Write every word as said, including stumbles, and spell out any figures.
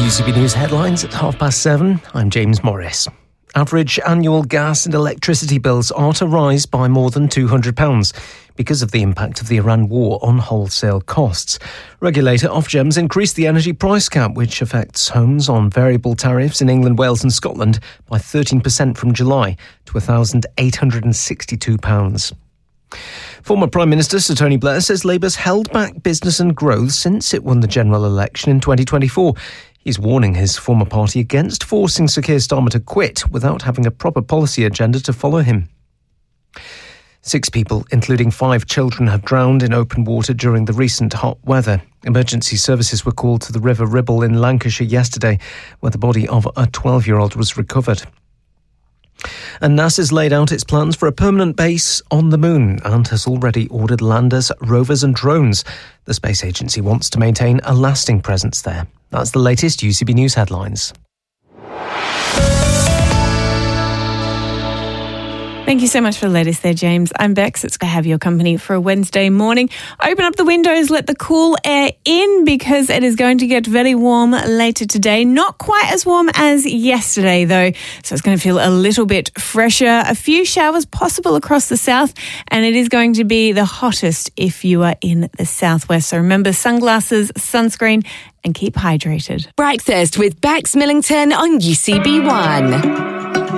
U C B News headlines at half past seven. I'm James Morris. Average annual gas and electricity bills are to rise by more than two hundred pounds because of the impact of the Iran war on wholesale costs. Regulator Ofgem's increased the energy price cap, which affects homes on variable tariffs in England, Wales and Scotland by thirteen percent from July to one thousand eight hundred sixty-two pounds. Former Prime Minister Sir Tony Blair says Labour's held back business and growth since it won the general election in twenty twenty-four. He's warning his former party against forcing Sir Keir Starmer to quit without having a proper policy agenda to follow him. Six people, including five children, have drowned in open water during the recent hot weather. Emergency services were called to the River Ribble in Lancashire yesterday, where the body of a twelve-year-old was recovered. And NASA's laid out its plans for a permanent base on the moon and has already ordered landers, rovers and drones. The space agency wants to maintain a lasting presence there. That's the latest U C B News headlines. Thank you so much for the latest there, James. I'm Bex. It's good to have your company for a Wednesday morning. Open up the windows, let the cool air in because it is going to get very warm later today. Not quite as warm as yesterday, though, so it's going to feel a little bit fresher. A few showers possible across the south, and it is going to be the hottest if you are in the southwest. So remember, sunglasses, sunscreen, and keep hydrated. Breakfast with Bex Millington on U C B one.